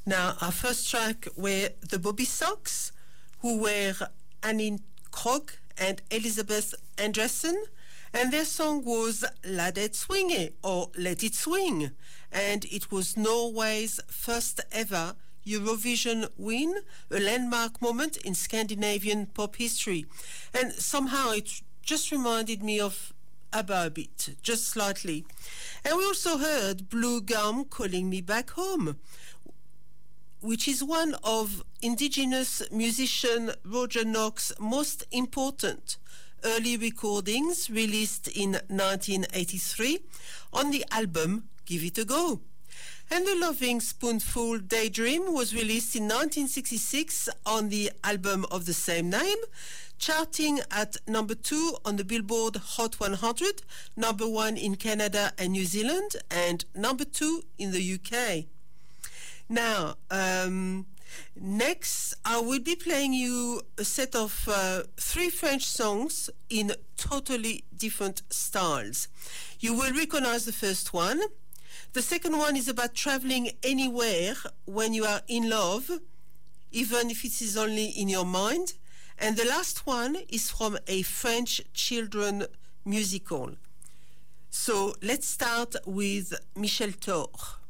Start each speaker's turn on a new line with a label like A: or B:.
A: Now, our first track were the Bobby Sox, who were Annie Krog and Elizabeth Andressen, and their song was La Det Swinge, or Let It Swing, and it was Norway's first ever Eurovision win, a landmark moment in Scandinavian pop history. And somehow it just reminded me of ABBA a bit, just slightly. And we also heard Blue Gum Calling Me Back Home, which is one of indigenous musician Roger Knox's most important early recordings, released in 1983 on the album Give It a Go. And The Loving Spoonful Daydream was released in 1966 on the album of the same name, charting at number 2 on the Billboard Hot 100, number 1 in Canada and New Zealand, and number 2 in the UK. Now, next I will be playing you a set of 3 French songs in totally different styles. You will recognize the first one. The second one is about traveling anywhere when you are in love, even if it is only in your mind. And the last one is from a French children musical. So let's start with Michel Thor.